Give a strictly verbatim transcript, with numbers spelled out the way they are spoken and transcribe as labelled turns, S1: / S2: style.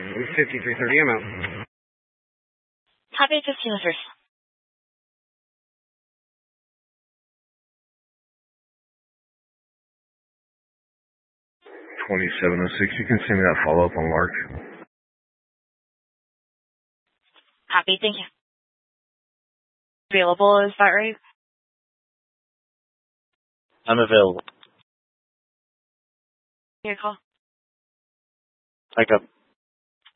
S1: fifty-three thirty, I'm out.
S2: Copy fifteen oh three.
S3: twenty-seven oh six, you can send me that follow-up on Lark.
S2: Copy, thank you. Available, is that right?
S4: I'm available.
S2: Your call.
S4: I got